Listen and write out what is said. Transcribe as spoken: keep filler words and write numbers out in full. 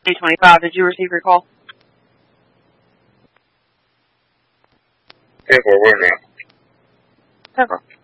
twenty-five. Did you receive your call? Yeah, for where now? Several.